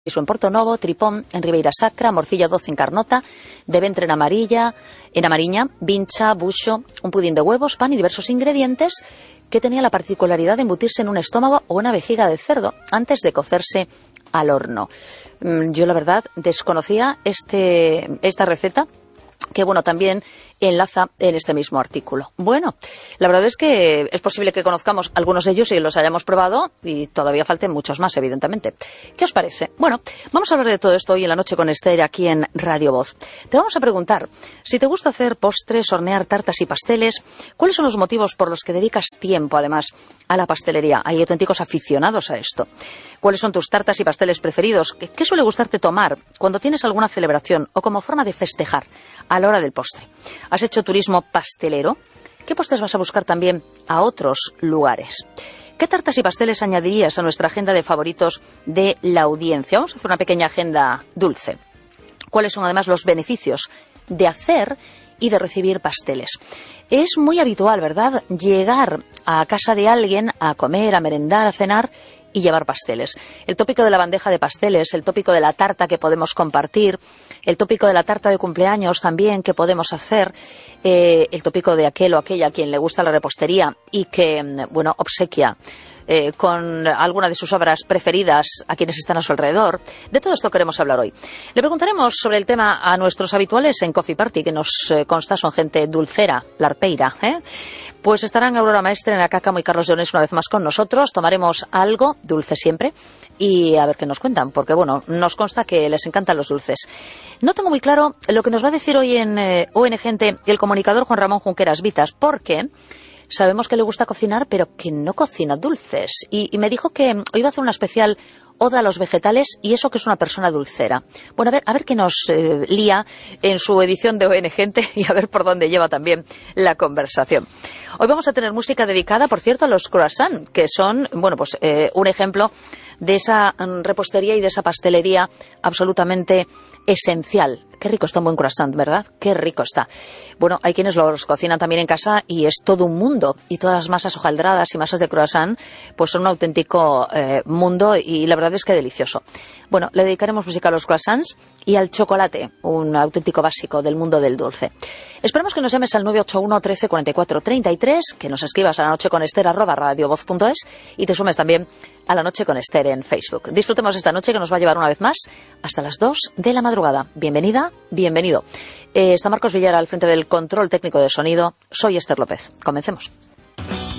Iso en Portonovo, Tripón, en Ribeira Sacra, Morcilla 12 en Carnota, de ventre en Amariña, vincha, buxo, un pudín de huevos, pan y diversos ingredientes que tenía la particularidad de embutirse en un estómago o una vejiga de cerdo antes de cocerse al horno. Yo la verdad desconocía esta receta, que bueno, también enlaza en este mismo artículo. Bueno, la verdad es que es posible que conozcamos algunos de ellos y los hayamos probado y todavía falten muchos más, evidentemente. ¿Qué os parece? Bueno, vamos a hablar de todo esto hoy en La Noche con Esther aquí en Radio Voz. Te vamos a preguntar si te gusta hacer postres, hornear tartas y pasteles, ¿cuáles son los motivos por los que dedicas tiempo, además, a la pastelería? Hay auténticos aficionados a esto. ¿Cuáles son tus tartas y pasteles preferidos? ¿Qué suele gustarte tomar cuando tienes alguna celebración o como forma de festejar a la hora del postre? ¿Has hecho turismo pastelero? ¿Qué postres vas a buscar también a otros lugares? ¿Qué tartas y pasteles añadirías a nuestra agenda de favoritos de la audiencia? Vamos a hacer una pequeña agenda dulce. ¿Cuáles son además los beneficios de hacer y de recibir pasteles? Es muy habitual, ¿verdad?, llegar a casa de alguien a comer, a merendar, a cenar y llevar pasteles. El tópico de la bandeja de pasteles, el tópico de la tarta que podemos compartir, el tópico de la tarta de cumpleaños también que podemos hacer, el tópico de aquel o aquella a quien le gusta la repostería y que, bueno, obsequia con alguna de sus obras preferidas a quienes están a su alrededor. De todo esto queremos hablar hoy. Le preguntaremos sobre el tema a nuestros habituales en Coffee Party, que nos consta son gente dulcera, larpeira, Pues estarán Aurora Maestre, Ana Cácamo y Carlos Llones una vez más con nosotros. Tomaremos algo, dulce siempre, y a ver qué nos cuentan, porque bueno, nos consta que les encantan los dulces. No tengo muy claro lo que nos va a decir hoy en ON Gente el comunicador Juan Ramón Junqueras Vitas, porque sabemos que le gusta cocinar, pero que no cocina dulces. Y me dijo que hoy iba a hacer una especial oda a los vegetales y eso que es una persona dulcera. Bueno, a ver qué nos lía en su edición de ON Gente y a ver por dónde lleva también la conversación. Hoy vamos a tener música dedicada, por cierto, a los croissants, que son, bueno, pues un ejemplo de esa repostería y de esa pastelería absolutamente esencial. Qué rico está un buen croissant, ¿verdad? Qué rico está. Bueno, hay quienes los cocinan también en casa y es todo un mundo. Y todas las masas hojaldradas y masas de croissant pues son un auténtico mundo y la verdad es que delicioso. Bueno, le dedicaremos música a los croissants y al chocolate, un auténtico básico del mundo del dulce. Esperamos que nos llames al 981 13 44 33, que nos escribas a lanocheconester@radiovoz.es y te sumes también a La Noche con Esther en Facebook. Disfrutemos esta noche que nos va a llevar una vez más hasta las 2 de la madrugada. Bienvenida, bienvenido. Está Marcos Villar al frente del control técnico de sonido. Soy Esther López. Comencemos.